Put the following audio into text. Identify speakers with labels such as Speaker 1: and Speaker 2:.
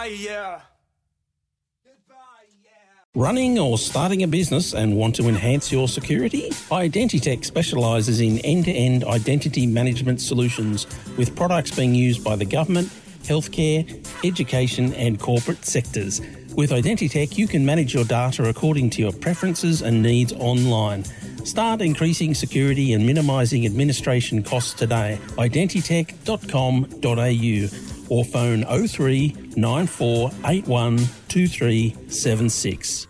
Speaker 1: Goodbye, yeah.
Speaker 2: Running or starting a business and want to enhance your security? Identitech specialises in end-to-end identity management solutions with products being used by the government, healthcare, education and corporate sectors. With Identitech, you can manage your data according to your preferences and needs online. Start increasing security and minimising administration costs today. Identitech.com.au or phone 03 9481 2376.